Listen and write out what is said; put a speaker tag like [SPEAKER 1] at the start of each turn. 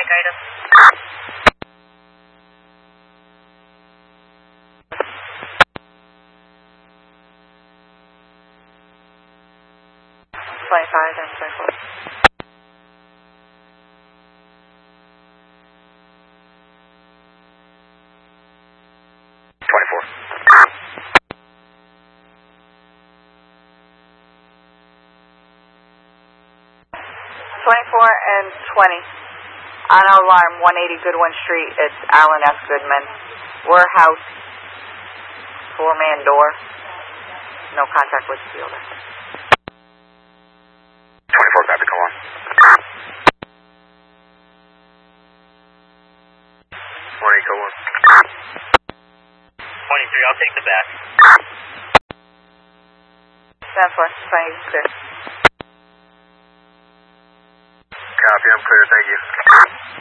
[SPEAKER 1] bike item. 25 and 24. 24 and 20. On alarm, 180 Goodwin Street. It's Alan F. Goodman. Warehouse. 4-man door. No contact with fielder.
[SPEAKER 2] 24, copy, come on. 180, go on.
[SPEAKER 1] 23, I'll take the back. 10-4, 20 clear.
[SPEAKER 2] Copy, I'm clear, thank you.